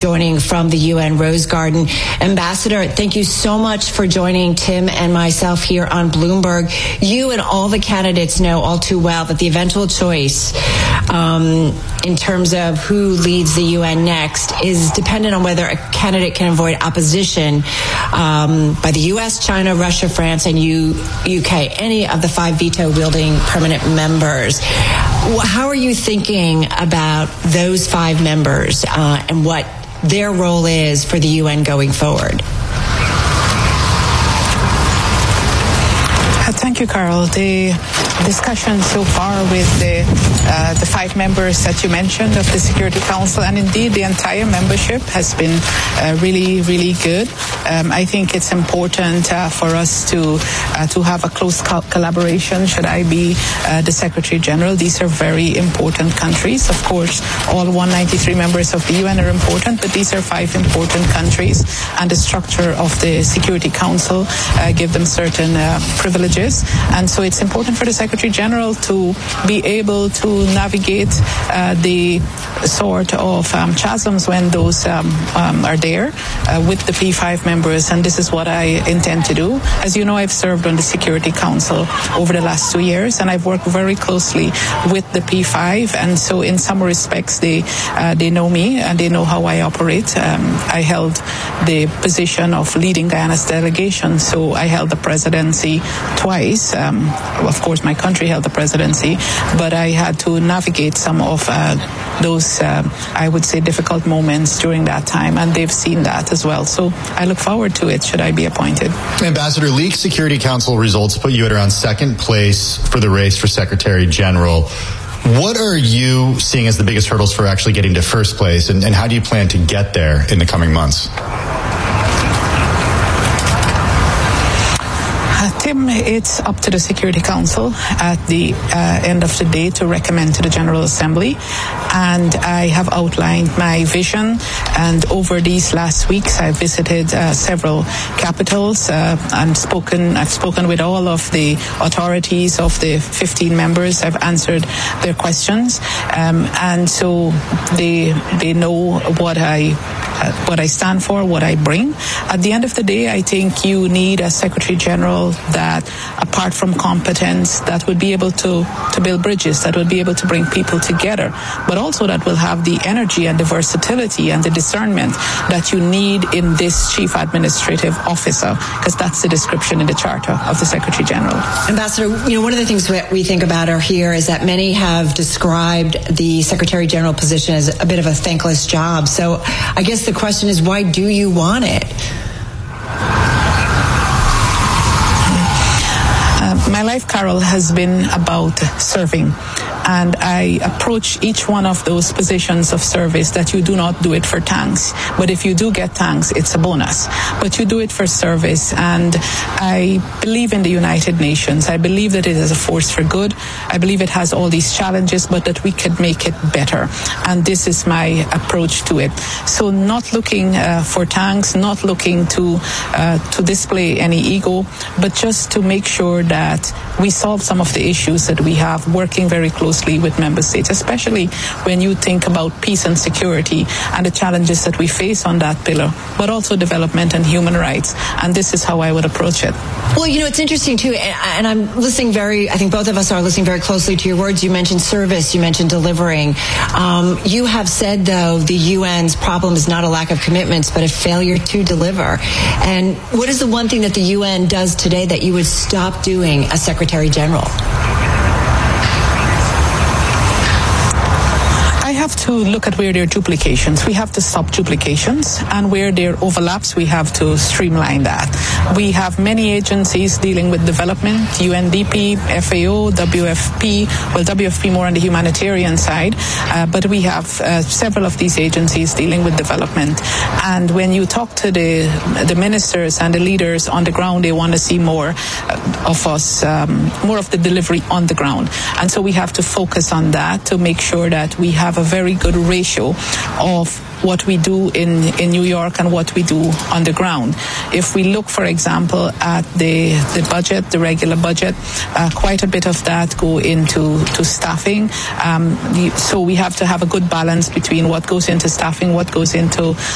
joining from the UN Rose Garden. Ambassador, thank you so much for joining Tim and myself here on Bloomberg. You and all the candidates know all too well that the eventual choice in terms of who leads the UN next is dependent on whether a candidate can avoid opposition by the US, China, Russia, France, and UK, any of the 5 veto-wielding permanent members. How are you thinking about those 5 members and what their role is for the UN going forward? Thank you, Carol. The discussion so far with the 5 members that you mentioned of the Security Council, and indeed the entire membership, has been really, really good. I think it's important for us to have a close collaboration. Should I be the Secretary General? These are very important countries. Of course, all 193 members of the UN are important, but these are 5 important countries, and the structure of the Security Council give them certain privileges. And so it's important for the Secretary General to be able to navigate the sort of chasms when those are there with the P5 members, and this is what I intend to do. As you know, I've served on the Security Council over the last 2 years, and I've worked very closely with the P5, and so in some respects they know me and they know how I operate. I held the position of leading Guyana's delegation, so I held the presidency twice. Of course, my country held the presidency, but I had to navigate some of those, I would say, difficult moments during that time, and they've seen that as well. So I look forward to it, should I be appointed. Ambassador, leaked Security Council results put you at around 2nd place for the race for Secretary General. What are you seeing as the biggest hurdles for actually getting to 1st place, and how do you plan to get there in the coming months? Tim, it's up to the Security Council at the end of the day to recommend to the General Assembly, and I have outlined my vision, and over these last weeks I visited several capitals and I've spoken with all of the authorities of the 15 members. I've answered their questions, and so they know what I stand for, what I bring. At the end of the day, I think you need a Secretary General that, apart from competence, that would be able to build bridges, that would be able to bring people together, but also that will have the energy and the versatility and the discernment that you need in this Chief Administrative Officer, because that's the description in the Charter of the Secretary General. Ambassador, one of the things that we think about here is that many have described the Secretary General position as a bit of a thankless job. So I guess the question is, why do you want it? My life, Carol, has been about serving. And I approach each one of those positions of service that you do not do it for thanks. But if you do get thanks, it's a bonus. But you do it for service. And I believe in the United Nations. I believe that it is a force for good. I believe it has all these challenges, but that we can make it better. And this is my approach to it. So not looking for thanks, not looking to display any ego, but just to make sure that we solve some of the issues that we have, working very closely with member states, especially when you think about peace and security and the challenges that we face on that pillar, but also development and human rights. And this is how I would approach it. Well, it's interesting too, and I'm listening I think both of us are listening very closely to your words. You mentioned service, you mentioned delivering. You have said, though, the UN's problem is not a lack of commitments, but a failure to deliver. And what is the one thing that the UN does today that you would stop doing as Secretary General? Have to look at where there are duplications. We have to stop duplications, and where there are overlaps, we have to streamline that. We have many agencies dealing with development, UNDP, FAO, WFP, WFP more on the humanitarian side, but we have several of these agencies dealing with development. And when you talk to the ministers and the leaders on the ground, they want to see more of us, more of the delivery on the ground. And so we have to focus on that to make sure that we have a very good ratio of what we do in New York and what we do on the ground. If we look, for example, at the budget, the regular budget, quite a bit of that go into staffing. So we have to have a good balance between what goes into staffing, what goes into